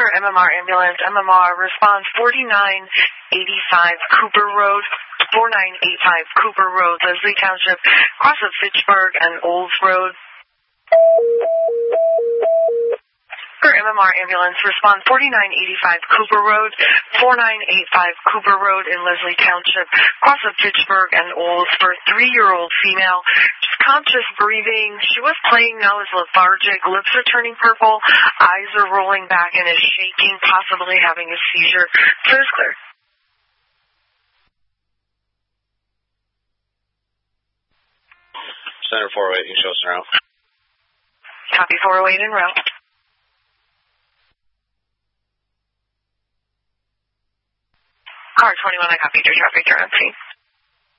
MMR ambulance, MMR response 4985 Cooper Road, 4985 Cooper Road, Leslie Township, cross of Fitchburg and Olds Road. For MMR ambulance, response 4985 Cooper Road, 4985 Cooper Road in Leslie Township, cross of Fitchburg and Olds for a 3-year-old female. She's conscious breathing. She was playing, now is lethargic. Lips are turning purple. Eyes are rolling back and is shaking, possibly having a seizure. Clear is clear. Center 408, you can show us around. Copy 408 en route. Car 21, I copy your traffic, you're on scene.